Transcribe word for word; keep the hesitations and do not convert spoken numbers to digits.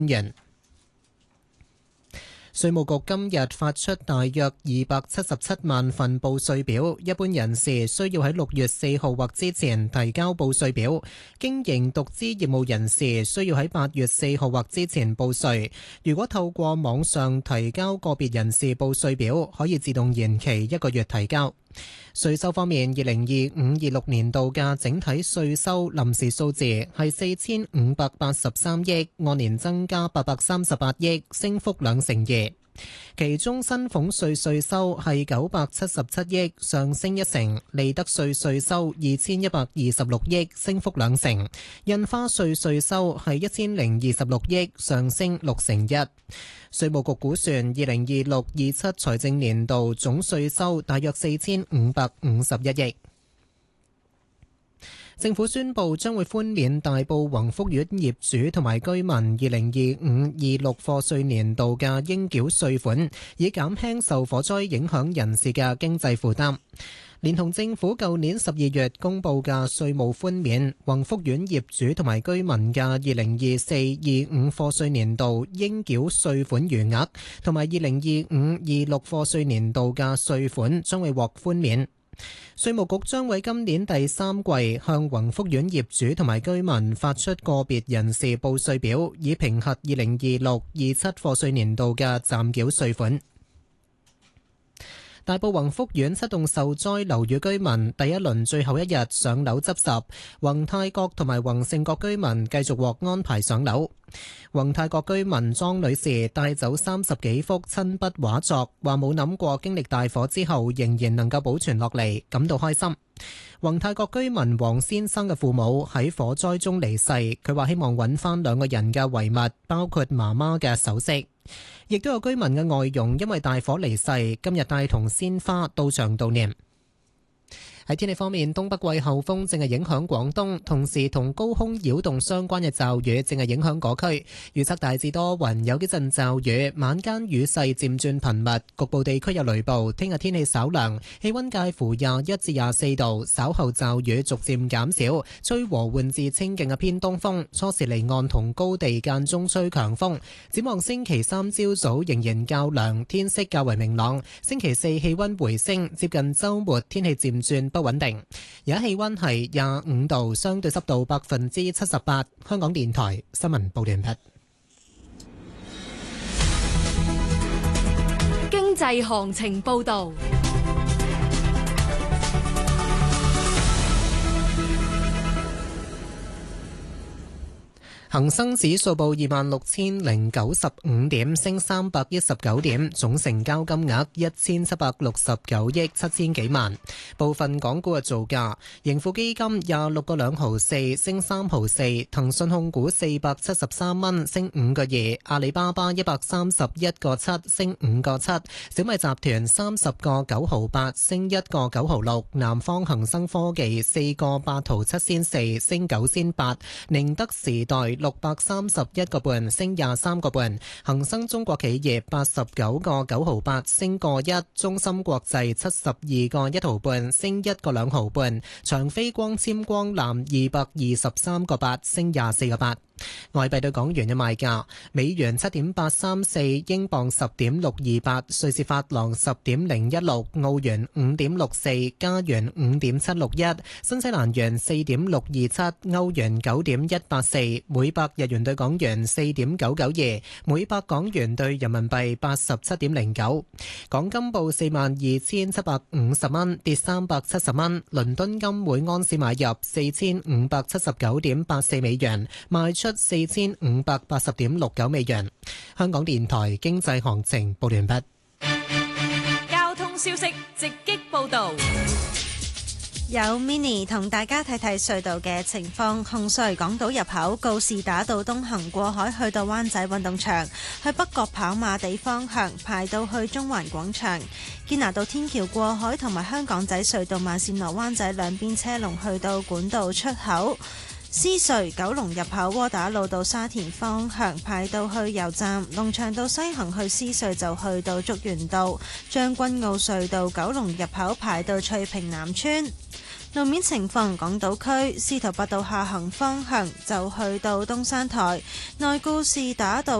元。稅務局今日發出大約二百七十七萬份報稅表，一般人士需要喺六月四號或之前提交報稅表，經營獨資業務人士需要喺八月四號或之前報稅。如果透過網上提交個別人士報稅表，可以自動延期一個月提交。稅收方面，二零二五二六年度嘅整體稅收臨時數字係四千五百八十三億，按年增加八百三十八億，升幅兩成二。其中薪俸稅稅收係九百七十七億，上升一成；利得稅稅收二千一百二十六億，升幅兩成；印花稅稅收係一千零二十六億，上升六成一。稅務局估算，二零二六二七財政年度總稅收大約四千五百五十一億。政府宣布將會寬免大埔宏福苑業主同埋居民二零二五二六課稅年度嘅應繳稅款，以減輕受火災影響人士嘅經濟負擔。連同政府舊年十二月公布嘅稅務寬免，宏福苑業主同埋居民嘅二零二四二五課稅年度應繳稅款餘額，同埋二零二五二六課稅年度嘅稅款將會獲寬免。稅務局將會今年第三季向宏福苑業主同埋居民發出個別人士報稅表，以評核二零二六二七課稅年度嘅暫繳稅款。大埔宏福苑七棟受災樓宇居民第一輪最後一日上樓執拾，宏泰閣同埋宏盛閣居民繼續獲安排上樓。宏泰閣居民莊女士帶走三十幾幅親筆畫作，話冇諗過經歷大火之後仍然能夠保存落嚟，感到開心。宏泰閣居民黃先生嘅父母喺火災中離世，佢話希望揾翻兩個人嘅遺物，包括媽媽嘅首飾。亦都有居民嘅外傭因為大火離世，今日帶同鮮花到場悼念。喺天氣方面，東北季候風正係影響廣東，同時同高空擾動相關嘅驟雨正係影響嗰區。預測大致多雲，有幾陣驟雨，晚間雨勢漸轉頻密，局部地區有雷暴。聽日天氣稍涼，氣溫介乎廿一至廿四度，稍後驟雨逐漸減少，吹和緩至清勁嘅偏東風，初時離岸同高地間中吹強風。展望星期三朝早仍然較涼，天色較為明朗。星期四氣溫回升，接近週末天氣漸轉不穩定。而家氣溫係廿五度，相對濕度百分之七十八。香港電台新聞報道完畢。 經濟行情報道。 恒生指數報二萬六千零九十五點，升三百一十九點，總成交金額一千七百六十九億七千幾萬。部分港股嘅造價：盈富基金廿六個兩毫四，升三毫四；騰訊控股四百七十三蚊，升五個二；阿里巴巴一百三十一個七，升五個七；小米集團三十個九毫八，升一個九毫六；南方恒生科技四個八毫七仙四，升九仙八；寧德時代六百三十一個半，升廿三個半；恒生中國企業八十九個九毫八，升個一；中芯國際七十二個一毫半，升一個兩毫半；長飛光纖光纜二百二十三個八，升廿四個八。外幣對港元嘅賣價：美元七點八三四，英鎊十點六二八，瑞士法郎十點零一六，澳元五點六四，加元五點七六一，新西蘭元四點六二七，歐元九點一八四，每百日元對港元四點九九二，每百港元對人民幣八十七點零九。港金報四萬二千七百五十蚊，跌三百七十蚊。倫敦金每安士買入四千五百七十九點八四美元，賣出四千五百八十點六九美元。香港電台經濟行情報完畢。 交通消息直擊報道。 有 Mini 同大家睇睇隧道嘅情況。紅隧港島入口告士打道東行過海去到灣仔運動場，去北角跑馬地方向排到去中環廣場。堅拿道天橋過海同埋香港仔隧道慢線落灣仔兩邊車龍去到管道出口。獅隧九龍入口窩打老道沙田方向排到去油站，龍翔道西行去獅隧就去到竹園道。將軍澳隧道九龍入口排到翠屏南村。 路面情況，港島區司徒拔道下行方向就去到東山台，內固士打道